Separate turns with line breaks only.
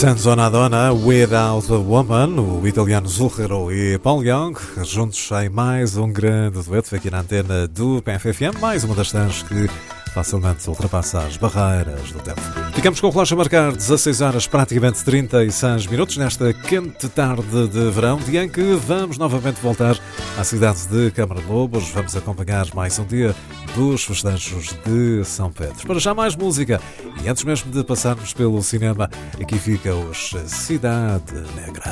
Senza una donna, Without a Woman, o italiano Zucchero e Paul Young, juntos em mais um grande dueto aqui na antena do PFFM, mais uma das tantas que facilmente ultrapassa as barreiras do tempo. Ficamos com o relógio a marcar 16 horas, praticamente 36 minutos, nesta quente tarde de verão, dia em que vamos novamente voltar à cidade de Câmara de Lobos. Vamos acompanhar mais um dia dos festejos de São Pedro. Para já mais música, e antes mesmo de passarmos pelo cinema, aqui fica os Cidade Negra.